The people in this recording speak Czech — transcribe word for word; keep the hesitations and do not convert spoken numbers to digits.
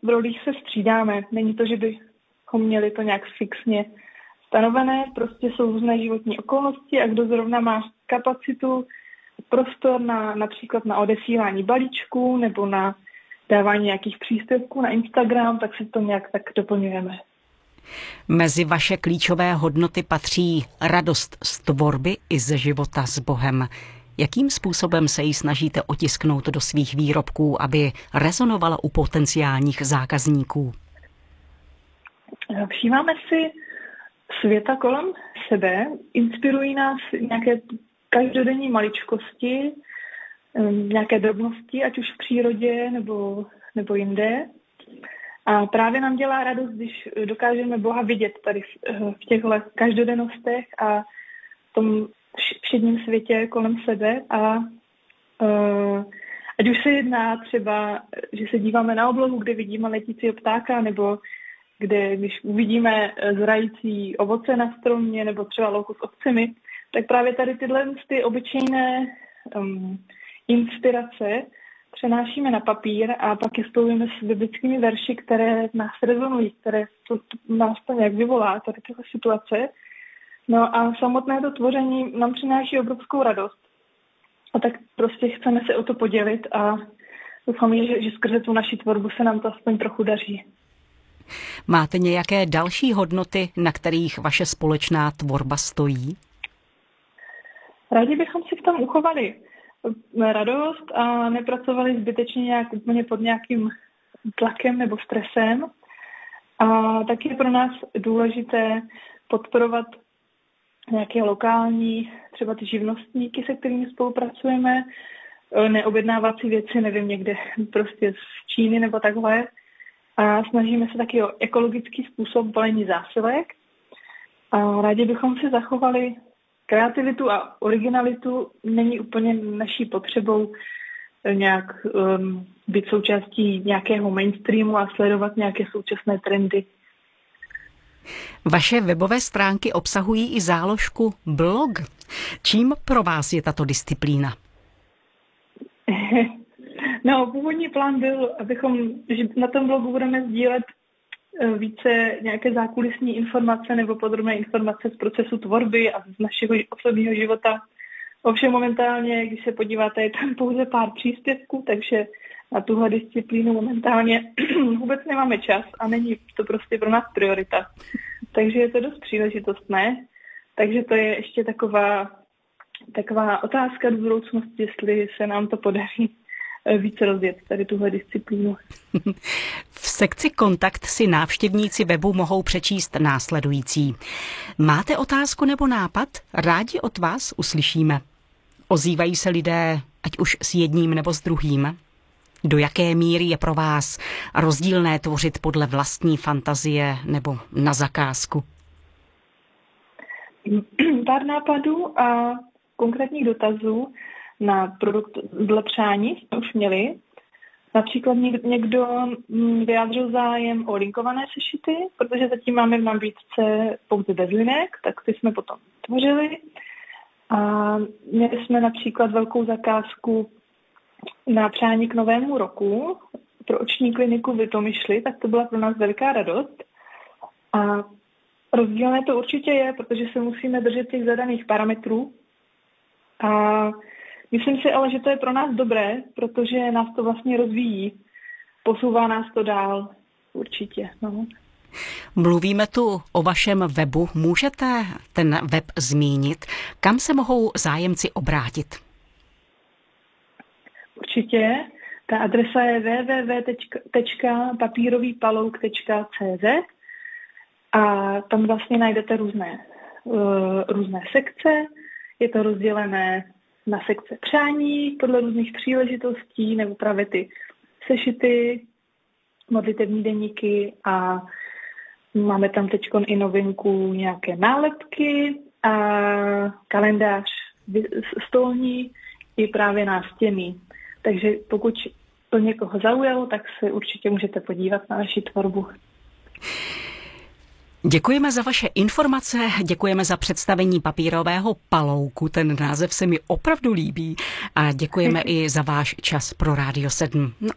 v rolích se střídáme. Není to, že bychom měli to nějak fixně stanovené, prostě jsou různé životní okolnosti a kdo zrovna má kapacitu, prostor na například na odesílání balíčků nebo na dávání nějakých příspěvků na Instagram, tak si to nějak tak doplňujeme. Mezi vaše klíčové hodnoty patří radost z tvorby i ze života s Bohem. Jakým způsobem se ji snažíte otisknout do svých výrobků, aby rezonovala u potenciálních zákazníků? Všímáme si světa kolem sebe, inspirují nás nějaké každodenní maličkosti, nějaké drobnosti, ať už v přírodě nebo, nebo jinde. A právě nám dělá radost, když dokážeme Boha vidět tady v těchto každodennostech a v tom všedním světě kolem sebe. A uh, ať už se jedná třeba, že se díváme na oblohu, kde vidíme letícího ptáka, nebo kde, když uvidíme zrající ovoce na stromě, nebo třeba louku s ovcemi, tak právě tady tyhle ty obyčejné um, inspirace přenášíme na papír a pak je spojujeme s biblickými verši, které nás rezonují, které to, to, nás to nějak vyvolá, tady tyhle situace. No a samotné to tvoření nám přináší obrovskou radost. A tak prostě chceme se o to podělit a doufám, že, že skrze tu naši tvorbu se nám to aspoň trochu daří. Máte nějaké další hodnoty, na kterých vaše společná tvorba stojí? Rádi bychom si v tom uchovali radost a nepracovali zbytečně nějak úplně pod nějakým tlakem nebo stresem. A tak je pro nás důležité podporovat nějaké lokální, třeba ty živnostníky, se kterými spolupracujeme, neobjednávat si věci, nevím, někde prostě z Číny nebo takhle. A snažíme se taky o ekologický způsob balení zásilek. A rádi bychom si zachovali kreativitu a originalitu. Není úplně naší potřebou nějak um, být součástí nějakého mainstreamu a sledovat nějaké současné trendy. Vaše webové stránky obsahují i záložku blog. Čím pro vás je tato disciplína? No, původní plán byl, abychom, že na tom blogu budeme sdílet více nějaké zákulisní informace nebo podrobné informace z procesu tvorby a z našeho osobního života. Ovšem momentálně, když se podíváte, je tam pouze pár příspěvků, takže na tuhle disciplínu momentálně vůbec nemáme čas a není to prostě pro nás priorita. Takže je to dost příležitostné. Takže to je ještě taková, taková otázka do budoucnosti, jestli se nám to podaří více rozjet tady tuhle disciplínu. V sekci Kontakt si návštěvníci webu mohou přečíst následující. Máte otázku nebo nápad? Rádi od vás uslyšíme. Ozývají se lidé, ať už s jedním nebo s druhým? Do jaké míry je pro vás rozdílné tvořit podle vlastní fantazie nebo na zakázku? Pár nápadů a konkrétních dotazů na produkt dle přání jsme už měli. Například někdo vyjádřil zájem o linkované sešity, protože zatím máme v nabídce pouze bez linek, tak ty jsme potom tvořili. A měli jsme například velkou zakázku na přání k novému roku pro oční kliniku v Litomyšli, tak to byla pro nás veliká radost. A rozdílné to určitě je, protože se musíme držet těch zadaných parametrů. A myslím si ale, že to je pro nás dobré, protože nás to vlastně rozvíjí. Posouvá nás to dál. Určitě. No. Mluvíme tu o vašem webu. Můžete ten web zmínit? Kam se mohou zájemci obrátit? Určitě. Ta adresa je w w w tečka papírovýpalouk tečka c z a tam vlastně najdete různé, uh, různé sekce. Je to rozdělené na sekce přání podle různých příležitostí nebo právě ty sešity, modlitevní deníky a máme tam teď i novinku nějaké nálepky a kalendář stolní i právě nástěnný. Takže pokud to někoho zaujalo, tak se určitě můžete podívat na naši tvorbu. Děkujeme za vaše informace, děkujeme za představení papírového palouku, ten název se mi opravdu líbí a děkujeme i za váš čas pro Rádio sedm. No